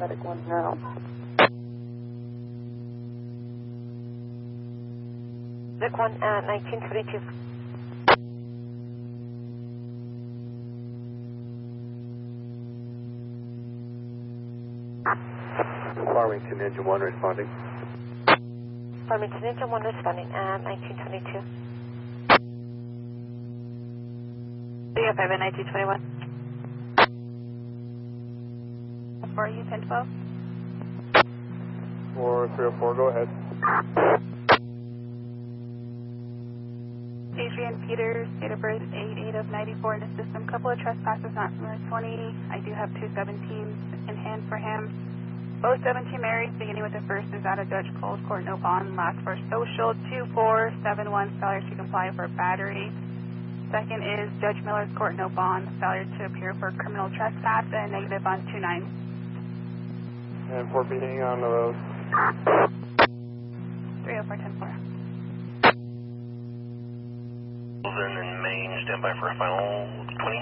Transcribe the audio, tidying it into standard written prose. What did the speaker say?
Medic 1 now. Medic 1 at 1922. Farmington Engine 1 responding. Farmington Engine 1 responding at 1922. CF5 at 1921. For you, 1012. 4304, go ahead. Adrian Peters, date of birth 8/8 of 94 in the system. Couple of trespasses not from the 20. I do have 217s in hand for him. Both 17 married, beginning with the first is out of Judge Cole's court, no bond. Last for social, 2471, failure to comply for battery. Second is Judge Miller's court, no bond. Failure to appear for criminal trespass and negative on 29. And for being on the road. 304-10-4. And main, stand by for a final 20.